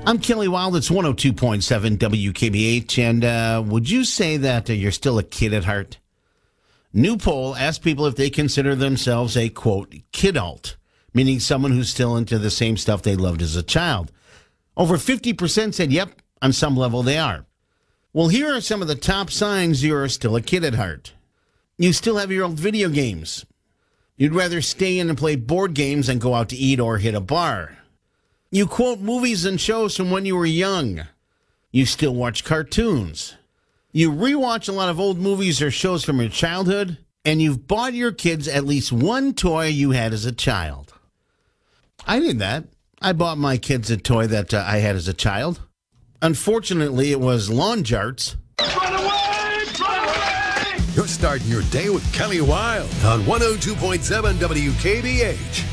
I'm Kelly Wild. It's 102.7 WKBH. And would you say that you're still a kid at heart? New poll asked people if they consider themselves a, quote, kidult, meaning someone who's still into the same stuff they loved as a child. Over 50% said, yep, on some level they are. Well, here are some of the top signs you're still a kid at heart. You still have your old video games. You'd rather stay in and play board games than go out to eat or hit a bar. You quote movies and shows from when you were young. You still watch cartoons. You rewatch a lot of old movies or shows from your childhood, and you've bought your kids at least one toy you had as a child. I did that. I bought my kids a toy that I had as a child. Unfortunately, it was lawn jarts. Run away! Run away! You're starting your day with Kelly Wild on 102.7 WKBH.